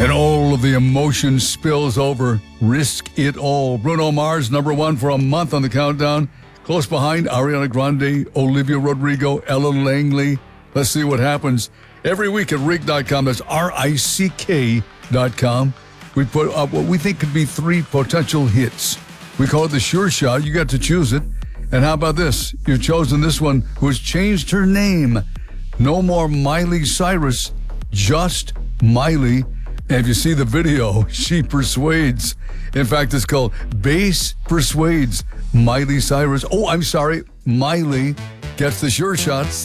And all of the emotion spills over. Risk It All. Bruno Mars, number one for a month on the countdown. Close behind, Ariana Grande, Olivia Rodrigo, Ella Langley. Let's see what happens. Every week at Rick.com, that's RICK.com, we put up what we think could be 3 potential hits. We call it the Sure Shot. You got to choose it. And how about this? You've chosen this one, who has changed her name. No more Miley Cyrus, just Miley. And if you see the video, she persuades. In fact, it's called Bass Persuades Miley Cyrus. Oh, I'm sorry. Miley gets the Sure Shot.